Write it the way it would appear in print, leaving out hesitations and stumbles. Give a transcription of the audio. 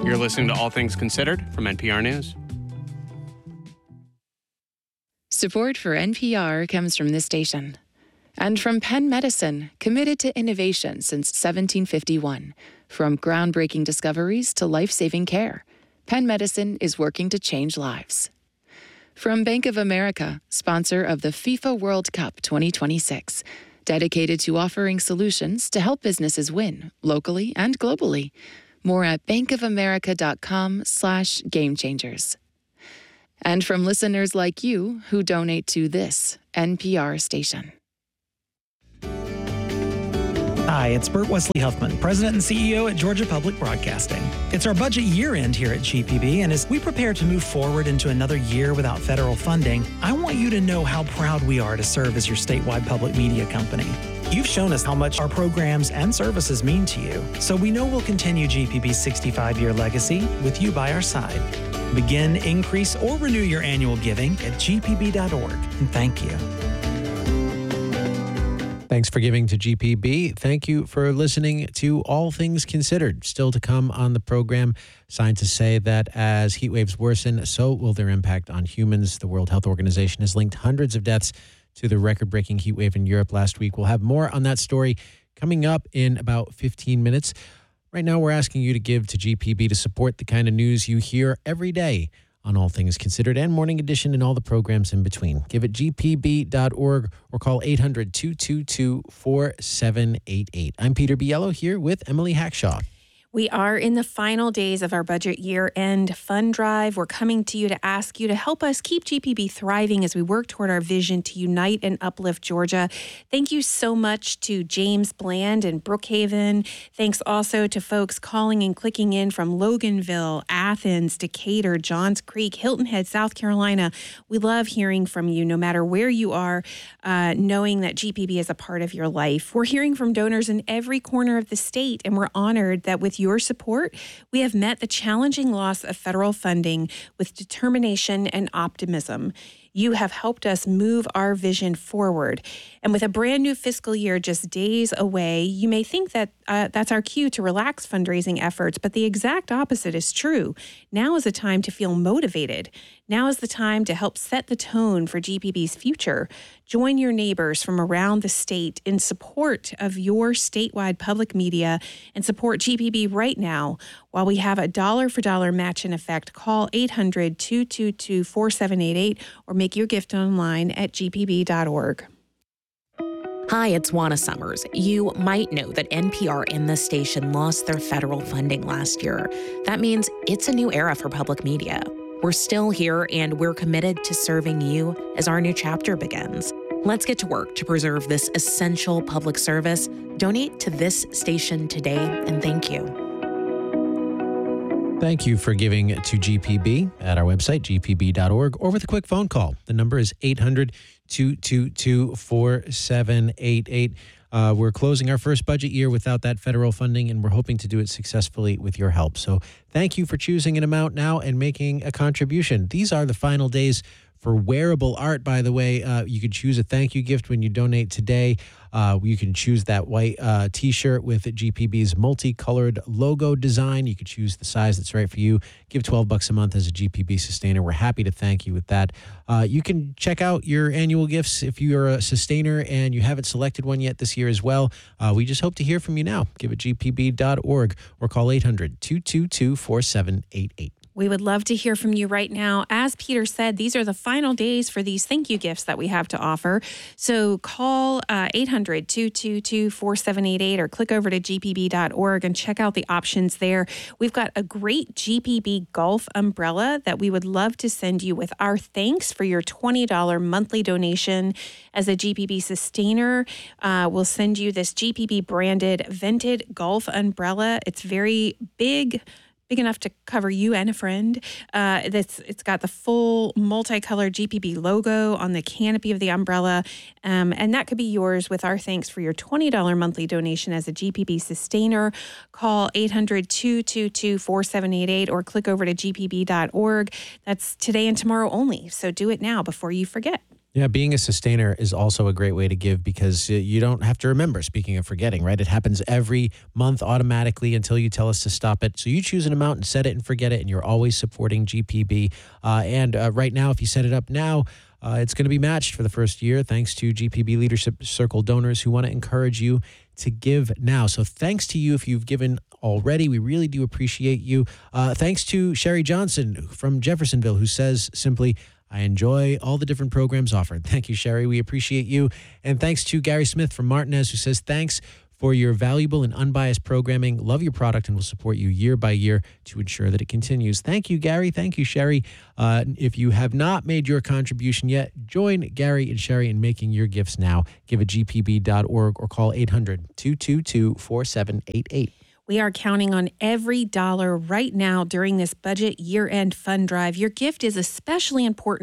You're listening to All Things Considered from NPR News. Support for NPR comes from this station and from Penn Medicine, committed to innovation since 1751. From groundbreaking discoveries to life-saving care, Penn Medicine is working to change lives. From Bank of America, sponsor of the FIFA World Cup 2026, dedicated to offering solutions to help businesses win locally and globally. More at bankofamerica.com/gamechangers. And from listeners like you who donate to this NPR station. Hi, it's Burt Wesley Huffman, President and CEO at Georgia Public Broadcasting. It's our budget year end here at GPB, and as we prepare to move forward into another year without federal funding, I want you to know how proud we are to serve as your statewide public media company. You've shown us how much our programs and services mean to you, so we know we'll continue GPB's 65-year legacy with you by our side. Begin, increase, or renew your annual giving at gpb.org, and thank you. Thanks for giving to GPB. Thank you for listening to All Things Considered. Still to come on the program, scientists say that as heat waves worsen, so will their impact on humans. The World Health Organization has linked hundreds of deaths to the record-breaking heat wave in Europe last week. We'll have more on that story coming up in about 15 minutes. Right now, we're asking you to give to GPB to support the kind of news you hear every day on All Things Considered and Morning Edition and all the programs in between. Give at gpb.org or call 800-222-4788. I'm Peter Biello here with Emily Hackshaw. We are in the final days of our budget year-end fund drive. We're coming to you to ask you to help us keep GPB thriving as we work toward our vision to unite and uplift Georgia. Thank you so much to James Bland in Brookhaven. Thanks also to folks calling and clicking in from Loganville, Athens, Decatur, Johns Creek, Hilton Head, South Carolina. We love hearing from you no matter where you are, knowing that GPB is a part of your life. We're hearing from donors in every corner of the state, and we're honored that with your support, we have met the challenging loss of federal funding with determination and optimism. You have helped us move our vision forward. And with a brand new fiscal year just days away, you may think that that's our cue to relax fundraising efforts, but the exact opposite is true. Now is the time to feel motivated. Now is the time to help set the tone for GPB's future. Join your neighbors from around the state in support of your statewide public media and support GPB right now. While we have a dollar-for-dollar match in effect, call 800-222-4788 or make your gift online at gpb.org. Hi, it's Juana Summers. You might know that NPR and this station lost their federal funding last year. That means it's a new era for public media. We're still here, and we're committed to serving you as our new chapter begins. Let's get to work to preserve this essential public service. Donate to this station today, and thank you. Thank you for giving to GPB at our website, gpb.org, or with a quick phone call. The number is 800-222-4788. We're closing our first budget year without that federal funding, and we're hoping to do it successfully with your help. So thank you for choosing an amount now and making a contribution. These are the final days for wearable art, by the way. You could choose a thank you gift when you donate today. You can choose that white T-shirt with GPB's multicolored logo design. You could choose the size that's right for you. Give $12 a month as a GPB sustainer. We're happy to thank you with that. You can check out your annual gifts if you're a sustainer and you haven't selected one yet this year as well. We just hope to hear from you now. Give it gpb.org or call 800-222-4788. We would love to hear from you right now. As Peter said, these are the final days for these thank you gifts that we have to offer. So call 800-222-4788 or click over to gpb.org and check out the options there. We've got a great GPB golf umbrella that we would love to send you with our thanks for your $20 monthly donation. As a GPB sustainer, we'll send you this GPB branded vented golf umbrella. It's very big enough to cover you and a friend. It's got the full multicolored GPB logo on the canopy of the umbrella. And that could be yours with our thanks for your $20 monthly donation as a GPB sustainer. Call 800-222-4788 or click over to gpb.org. That's today and tomorrow only. So do it now before you forget. Yeah, being a sustainer is also a great way to give because you don't have to remember, speaking of forgetting, right? It happens every month automatically until you tell us to stop it. So you choose an amount and set it and forget it, and you're always supporting GPB. And right now, if you set it up now, it's going to be matched for the first year thanks to GPB Leadership Circle donors who want to encourage you to give now. So thanks to you if you've given already. We really do appreciate you. Thanks to Sherry Johnson from Jeffersonville, who says simply, I enjoy all the different programs offered. Thank you, Sherry. We appreciate you. And thanks to Gary Smith from Martinez, who says, thanks for your valuable and unbiased programming. Love your product and will support you year by year to ensure that it continues. Thank you, Gary. Thank you, Sherry. If you have not made your contribution yet, join Gary and Sherry in making your gifts now. Give at gpb.org or call 800-222-4788. We are counting on every dollar right now during this budget year-end fund drive. Your gift is especially important